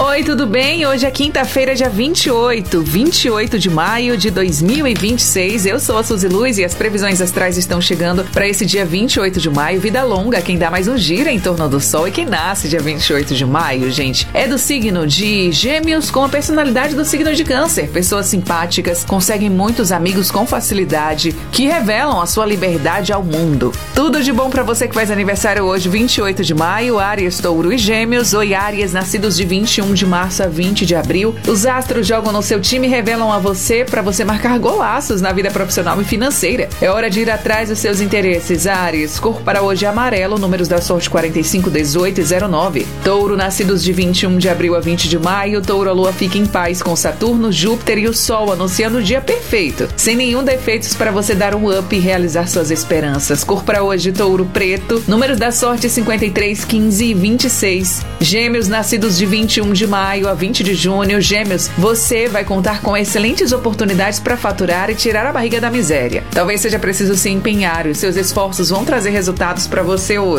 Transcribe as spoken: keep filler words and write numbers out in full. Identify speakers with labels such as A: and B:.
A: Oi, tudo bem? Hoje é quinta-feira, dia vinte e oito, vinte e oito de maio de dois mil e vinte e seis. Eu sou a Suzy Luz e as previsões astrais estão chegando para esse dia vinte e oito de maio. Vida longa, quem dá mais um giro em torno do Sol. E quem nasce dia vinte e oito de maio, gente, é do signo de Gêmeos, com a personalidade do signo de Câncer. Pessoas simpáticas, conseguem muitos amigos com facilidade, que revelam a sua liberdade ao mundo. Tudo de bom para você que faz aniversário hoje, vinte e oito de maio, Áries, Touro e Gêmeos. Oi, Áries, nascidos de vinte e um de março a vinte de abril. Os astros jogam no seu time e revelam a você para você marcar golaços na vida profissional e financeira. É hora de ir atrás dos seus interesses, Áries. Cor para hoje é amarelo, números da sorte quarenta e cinco, dezoito e zero nove. Touro, nascidos de vinte e um de abril a vinte de maio. Touro, a lua fica em paz com Saturno, Júpiter e o Sol, anunciando o dia perfeito, sem nenhum defeitos para você dar um up e realizar suas esperanças. Cor para hoje, Touro, preto, números da sorte cinquenta e três, quinze e vinte e seis. Gêmeos, nascidos de vinte e um de maio a vinte de junho. Gêmeos, você vai contar com excelentes oportunidades para faturar e tirar a barriga da miséria. Talvez seja preciso se empenhar e os seus esforços vão trazer resultados para você hoje.